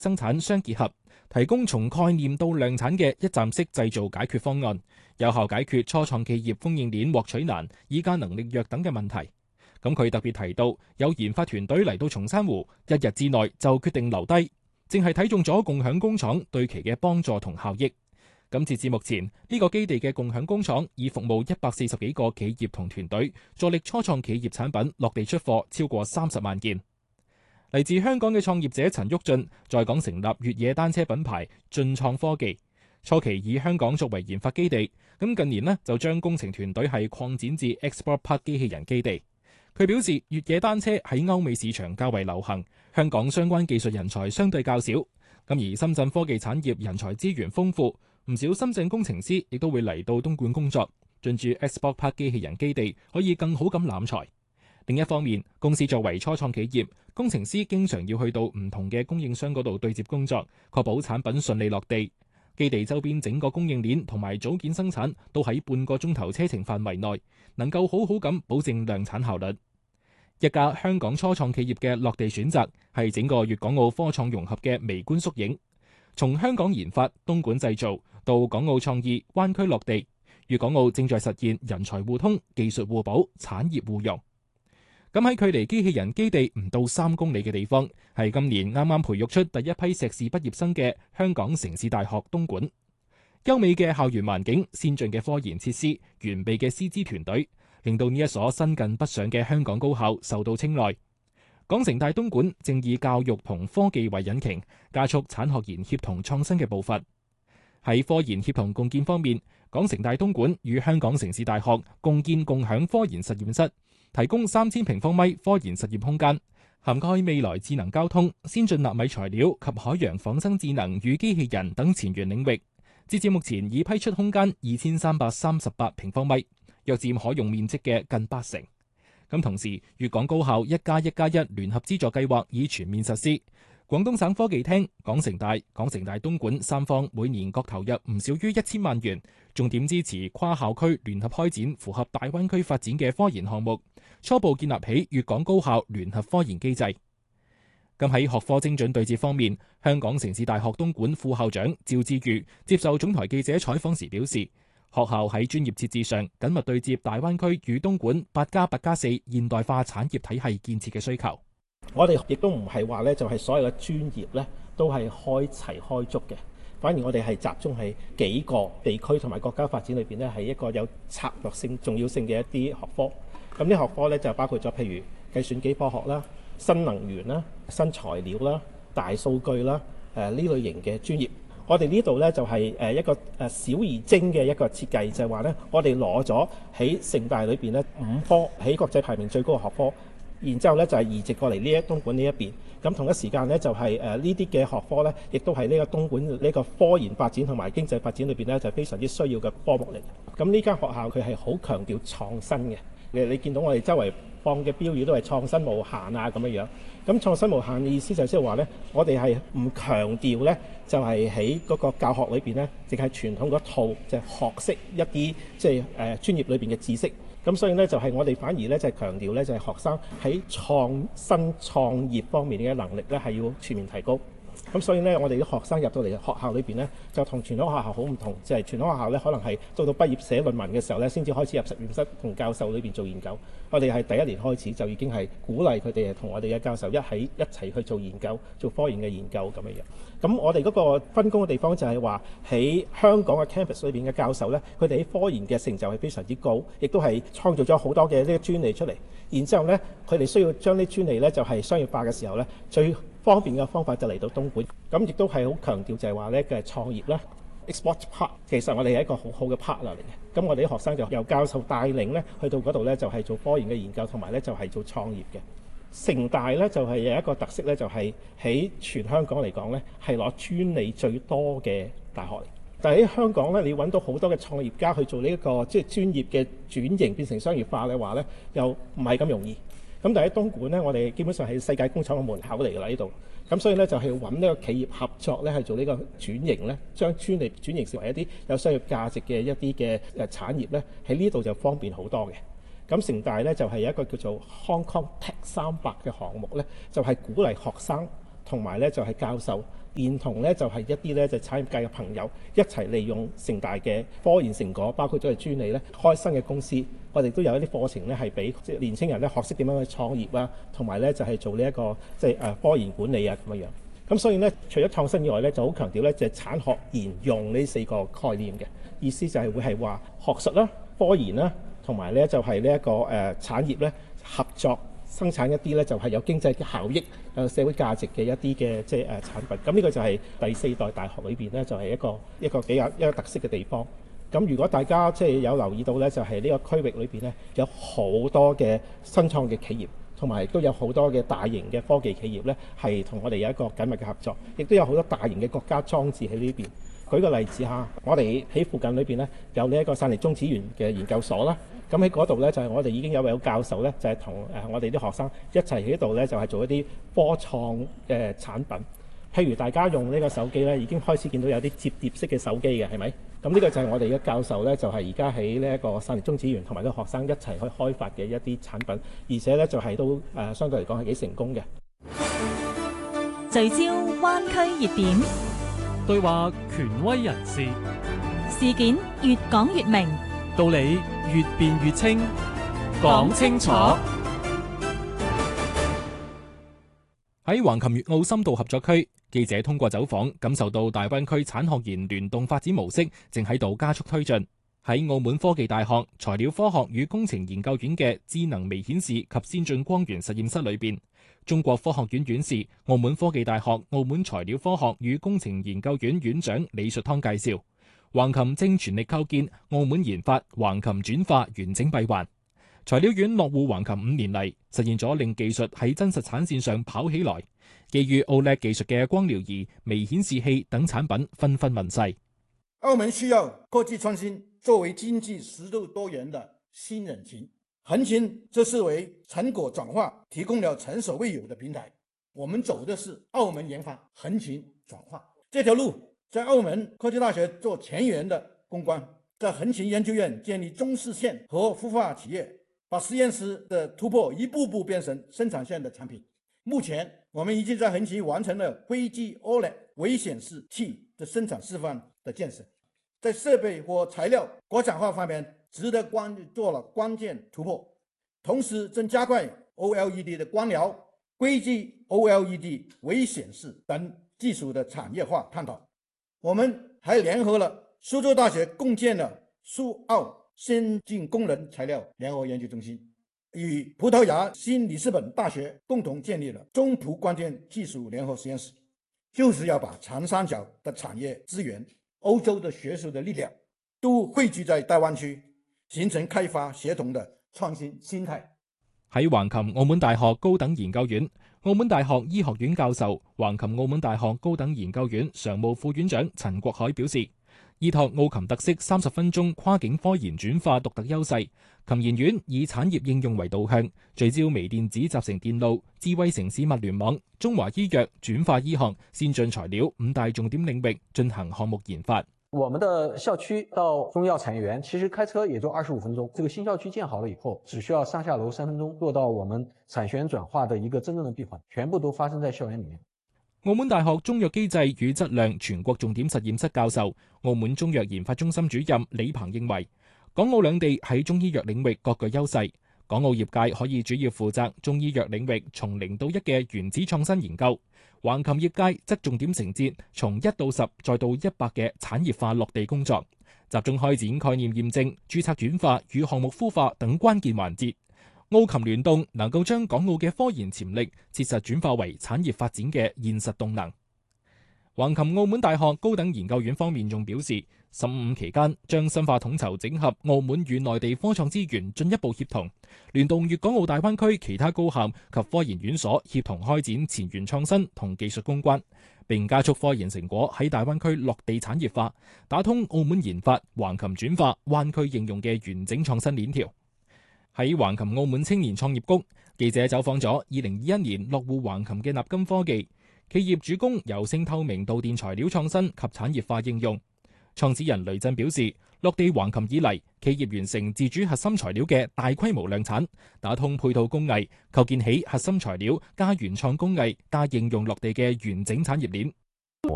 生產相結合，提供從概念到量產嘅一站式製造解決方案，有效解決初創企業供應鏈獲取難、議價能力弱等嘅問題。咁佢特別提到，有研發團隊嚟到松山湖，一日之內就決定留低，正係睇中咗共享工廠對其嘅幫助同效益。咁截至目前，呢個基地嘅共享工廠已服務140幾個企業同團隊，助力初創企業產品落地出貨超過30萬件。嚟自香港嘅創業者陳旭進在港成立越野單車品牌進創科技，初期以香港作為研發基地，咁近年就將工程團隊係擴展至 Export Park 機器人基地。佢表示，越野單車喺歐美市場較為流行，香港相關技術人才相對較少，咁而深圳科技產業人才資源豐富，唔少深圳工程師亦都會嚟到東莞工作，進駐 Export Park 機器人基地可以更好咁攬才。另一方面，公司作為初創企業，工程師經常要去到唔同嘅供應商嗰度對接工作，確保產品順利落地。基地周邊整個供應鏈同埋組件生產都喺半個鐘頭車程範圍內，能夠好好咁保證量產效率。一家香港初創企業嘅落地選擇係整個粵港澳科創融合嘅微觀縮影。從香港研發、東莞製造到港澳創意、灣區落地，粵港澳正在實現人才互通、技術互補、產業互融。咁喺距離機器人基地唔到3公里嘅地方，係今年啱啱培育出第一批碩士畢業生嘅香港城市大學東莞。優美嘅校園環境、先進嘅科研設施、完備嘅師資團隊，令到呢一所新近北上嘅香港高校受到青睞。港城大東莞正以教育同科技為引擎，加速產學研協同創新嘅步伐。喺科研協同共建方面，港城大東莞與香港城市大學共建共享科研實驗室，提供3000平方米科研實驗空間，涵蓋未來智能交通、先進納米材料及海洋仿生智能與機器人等前沿領域。截至目前已批出空間2338平方米，約佔可用面積嘅近80%。咁同時，粵港高校1+1+1聯合資助計劃已全面實施。廣東省科技廳、港城大東莞三方每年各投入唔少於1000萬元，重點支持跨校區聯合開展符合大灣區發展嘅科研項目，初步建立起粵港高校聯合科研機制。咁喺學科精準對接方面，香港城市大學東莞副校長趙志宇接受總台記者採訪時表示，學校喺專業設置上緊密對接大灣區與東莞8+8+4現代化產業體系建設嘅需求。 我哋亦都唔係話咧，就係所有嘅專業咧都係開齊開足嘅，反而我哋係集中喺幾個地區同埋國家發展裏邊咧，係一個有策略性、重要性嘅一啲學科。咁呢學科咧就包括咗譬如計算機科學啦、新能源啦、新材料啦、大數據啦，呢類型嘅專業。我哋呢度咧就係一個小而精嘅一個設計，就係話咧，我哋攞咗喺城大裏邊咧5科喺國際排名最高嘅學科。然之後咧就係移植過嚟呢一東莞呢一邊，咁同一時間咧就係呢啲嘅學科咧，亦都係呢個東莞呢個科研發展同埋經濟發展裏邊咧就非常之需要嘅科目嚟。咁呢間學校佢係好強調創新嘅，你見到我哋周圍放嘅標語都係創新無限啊咁樣樣。咁創新無限嘅意思就即係話咧，我哋係唔強調咧，就係喺嗰個教學裏邊咧，淨係傳統嗰套就係學識一啲即係專業裏邊嘅知識。咁所以呢，就係我哋反而呢，就係強調呢，就係學生喺創新創業方面嘅能力呢，係要全面提高。咁所以呢，我哋啲學生入到嚟學校裏邊呢，就同傳統學校好唔同，就係傳統學校呢，可能係到畢業寫論文嘅時候呢，先至開始入實驗室同教授裏邊做研究。我哋係第一年開始就已經係鼓勵佢哋同我哋嘅教授一齊去做研究，做科研嘅研究咁樣樣。咁我哋嗰個分工嘅地方就係話喺香港嘅 campus 裏邊嘅教授呢，佢哋喺科研嘅成就係非常之高，亦都係創造咗好多嘅呢個專利出嚟。然之後呢，佢哋需要將啲專利呢，就係商業化嘅時候呢，最方便嘅方法就嚟到東莞。咁亦都係好強調就係話呢嘅創業啦 ，Export Park 其實我哋係一個好好嘅 partner 嚟嘅。咁我哋啲學生就由教授帶領呢，去到嗰度呢，就係做科研嘅研究，同埋呢就係做創業嘅。城大咧就係有一個特色咧，就係喺全香港嚟講咧，係攞專利最多嘅大學嚟。但係喺香港咧，你揾到好多嘅創業家去做呢一個即係專業嘅轉型變成商業化嘅話咧，又唔係咁容易。咁但係喺東莞咧，我哋基本上係世界工廠嘅門口嚟㗎啦呢度。咁所以咧就係揾呢個企業合作咧，去做呢個轉型咧，將專利轉型成為一啲有商業價值嘅一啲嘅產業咧，喺呢度就方便好多嘅。咁城大咧就係一個叫做 Hong Kong Tech 300嘅項目咧，就係鼓勵學生同埋咧就係教授連同咧就係一啲咧就產業界嘅朋友一齊利用城大嘅科研成果，包括咗係專利咧，開新嘅公司。我哋都有一啲課程咧係俾即係年青人咧學識點樣去創業啊，同埋咧就係做呢一個即係科研管理啊咁樣。咁所以咧，除咗創新以外咧，就好強調咧就係產學研用呢4個概念嘅意思，就係會係話學術啦、科研啦，同埋咧就係呢一個產業咧合作。生產一啲咧就係有經濟嘅效益、有社會價值嘅一啲嘅即係產品。咁呢個就係第4代大學裏邊咧就係一個比較特色嘅地方。咁如果大家即係有留意到咧，就係呢個區域裏邊咧有好多嘅新創嘅企業，同埋都有好多嘅大型嘅科技企業咧係同我哋有一個緊密嘅合作，亦都有好多大型嘅國家裝置喺呢邊。舉個例子嚇，我哋喺附近裏邊咧有呢一個散裂中子源嘅研究所啦。咁喺嗰度咧就係我哋已經有位教授咧，就係同我哋啲學生一齊喺度咧，就係做一啲科創嘅產品。譬如大家用呢個手機咧，已經開始見到有啲摺疊式嘅手機嘅，係咪？咁呢個就係我哋嘅教授咧，就係而家喺呢一個散裂中子源同埋啲學生一齊去開發嘅一啲產品，而且咧就係都相對嚟講係幾成功嘅。 聚焦灣區熱點， 對話權威人士， 事件越講越明， 道理越辯越清，講清楚。 喺橫琴粵澳深度合作區，記者通過走訪，感受到大灣區產學研聯動發展模式正喺度加速推進。喺澳門科技大學材料科學與工程研究院嘅智能微顯示及先進光源實驗室裏邊，中國科學院院士、澳門科技大學澳門材料科學與工程研究院院長李術湯介紹，橫琴正全力構建澳門研發橫琴轉化完整閉環。材料院落戶橫琴5年嚟，實現咗令技術喺真實產線上跑起來。基於 OLED 技術嘅光療儀、微顯示器等產品紛紛問世。 澳門需要科技創新作為經濟適度多元的新引擎，橫琴則是為成果轉化提供了前所未有的平台。我們走的是澳門研發橫琴轉化這條路，在澳門科技大學做前沿的攻關，在橫琴研究院建立中試線和孵化企業，把實驗室的突破一步步變成生產線的產品。目前我們已經在橫琴完成了硅基 OLED 微顯示器的生產示範的建設，在設備和材料國產化方面值得做了關鍵突破，同時正加快 OLED 的光療、硅基 OLED 微顯示等技術的產業化探討。我們還聯合了蘇州大學共建了蘇澳先進功能材料聯合研究中心，與葡萄牙新里斯本大學共同建立了中葡關鍵技術聯合實驗室，就是要把長三角的產業資源、歐洲的學術的力量都匯聚在大灣區，形成開發協同的創新心態。 喺橫琴澳門大學高等研究院、澳門大學醫學院教授、橫琴澳門大學高等研究院常務副院長陳國海表示，依託澳琴特色30分鐘跨境科研轉化獨特優勢，琴研院以產業應用為導向，聚焦微電子集成電路、智慧城市物聯網、中華醫藥、轉化醫學、先進材料5大重點領域進行項目研發。 我們的校區到中藥產業園，其實開車也就25分鐘。這個新校區建好了以後，只需要上下樓3分鐘，做到我們產學研轉化的一個真正的閉環，全部都發生在校園裡面。 澳門大學中藥機制與質量全國重點實驗室教授、澳門中藥研發中心主任李鵬認為，港澳兩地喺中醫藥領域各具優勢，港澳業界可以主要負責中醫藥領域從0到1嘅原始創新研究，橫琴業界則重點承接從1到10再到100嘅產業化落地工作，集中開展概念驗證、註冊轉化與項目孵化等關鍵環節。澳琴聯動能夠將港澳嘅科研潛力切實轉化為產業發展嘅現實動能。橫琴澳門大學高等研究院方面仲表示，15期間將深化統籌整合澳門與內地科創資源進一步協同，聯動粵港澳大灣區其他高校及科研院所協同開展前沿創新同技術攻關，並加速科研成果喺大灣區落地產業化，打通澳門研發、橫琴轉化、灣區應用嘅完整創新鏈條。喺橫琴澳門青年創業谷，記者走訪咗2021年落戶橫琴嘅納金科技企業，主攻柔性透明導電材料創新及產業化應用。創始人雷震表示，落地橫琴以嚟，企業完成自主核心材料嘅大規模量產，打通配套工藝，構建起核心材料加原創工藝加應用落地嘅完整產業鏈。